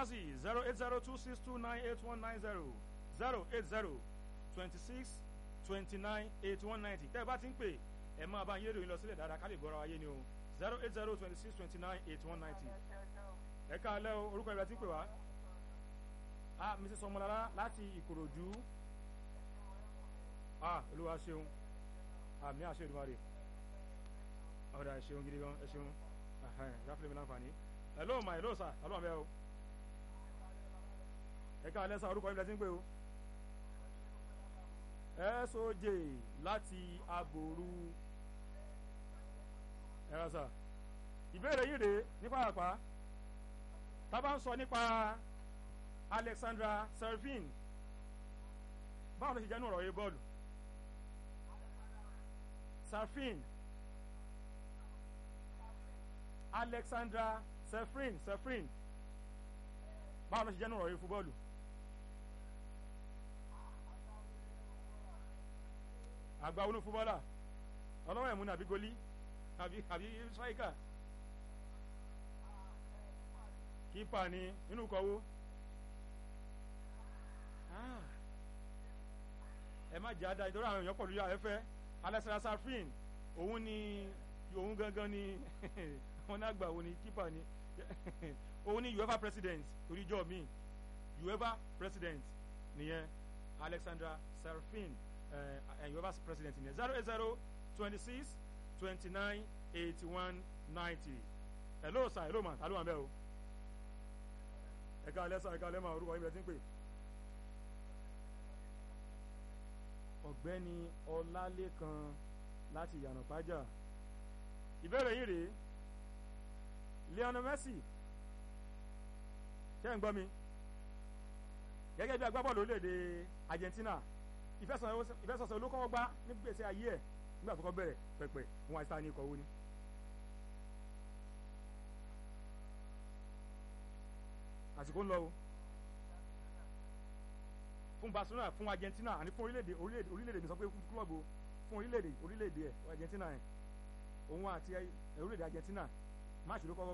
wá sí 08026298190 08026298190 tẹ́ ẹ bá ti ń pè ẹ máa bá yín rédíò yín lọ sílẹ̀ dáadáa ká lè gbọ́ra wáyé ni o 08026298190. ẹ káalẹ́ o orúkọ ìrẹ́ tí ń pè wá. Mrs. Ọmọlára láti Ìkòròdú. Olúwa ṣeun àmì àṣẹ Èdùmàrè ọ̀dà ẹ ṣeun gidi gan ẹ ṣeun ráfìlẹ̀ mi láǹfààní. hello ma hello sir hello àmì ẹ o. ẹ káalẹ́ sá orúkọ ìrẹ́ tí ń pè o. SOJ láti Aboru. ẹ rà sá ìbéèrè yìí rèé nípa àpá tá a bá ń sọ nípa Alexandra Serafin báwo ló ṣe jẹ́ ní ọ̀rọ̀ yìí bọ́ọ̀lù Serafin Alexandra Serafin báwo ló ṣe jẹ́ ní ọ̀rọ̀ yìí fúbọ́ọ̀lù. àgbà onú fúbọ́ọ̀là ọlọ́wọ́ ẹ̀mú ní àbí gólí àbí striker kípa ni inú kọ́wó. ẹ má jẹ́ àdá ìdọ́rọ̀ àwọn èèyàn pọ̀ lórí afẹ́fẹ́ Alexandra Serafin òun gangan ni wọn náà gbà òun ni kípa ni òun ni UEFA president oríjọ́ mi UEFA president nìyẹn Alexandra Serafin UEFA president nìyẹn 08026298190. hello sir hello ma ta ló wà bẹ́ẹ̀ o. ẹ̀ka alẹ́ sá ẹ̀ka alẹ́ máa orúkọ ibẹ̀ tí ń pè. ọ̀gbẹ́ni Ọlálékan láti Ìyànàpájà. ìbéèrè yìí rèé Lionel Messi ṣé ń gbọ́ mi gẹ́gẹ́ bí agbábọ́ọ̀lù orílẹ̀-èdè Argentina ìfẹsọ̀sẹ̀ olókọ́wọ́ gbá ní gbèsè ayé ẹ̀ nígbà tó kọ́ bẹ̀rẹ̀ pẹ̀pẹ̀ wọn àìsàn ní ikọ̀ wo ni. àsìkò ń lọ o fún Barcelona fún Argentina àní fún orílẹ̀-èdè mi sọ pé fún kílọ̀bù fún orílẹ̀-èdè ẹ̀ Argentina ẹ̀ òun àti orílẹ̀-èdè Argentina máàcì ló kọ́kọ́